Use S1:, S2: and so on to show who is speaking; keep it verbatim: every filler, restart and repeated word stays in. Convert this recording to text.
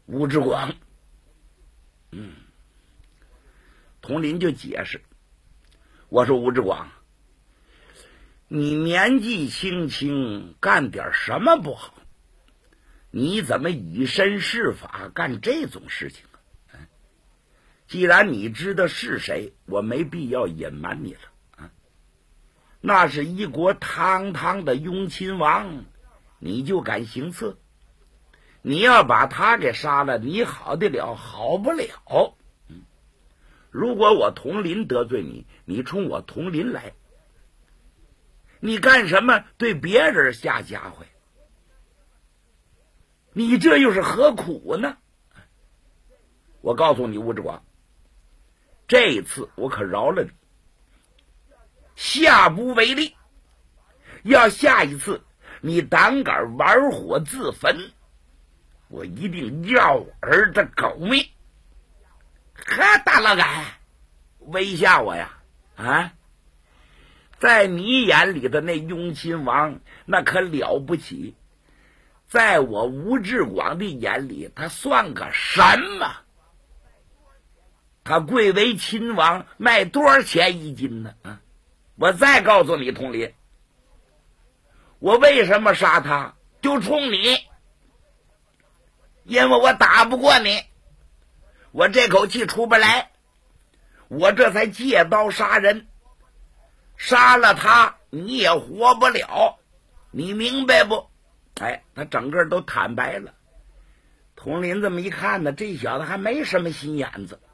S1: 吴志广。嗯，佟林就解释，我说吴志广，你年纪轻轻干点什么不好？你怎么以身试法干这种事情啊？既然你知道是谁，我没必要隐瞒你了啊。那是一国堂堂的雍亲王，你就敢行刺？你要把他给杀了，你好得了？好不了。嗯，如果我佟林得罪你，你冲我佟林来，你干什么对别人下家伙？你这又是何苦呢？我告诉你，吴志广，这一次我可饶了你，下不为例。要下一次你胆敢玩火自焚，我一定要我儿的狗命！呵，大老杆，威吓我呀？啊，在你眼里的那雍亲王那可了不起，在我吴志广的眼里，他算个什么？他贵为亲王，卖多少钱一斤呢？啊！我再告诉你，佟林，我为什么杀他？就冲你，因为我打不过你，我这口气出不来，我这才借刀杀人，杀了他你也活不了，你明白不？哎，他整个都坦白了。佟林这么一看呢，这小子还没什么心眼子，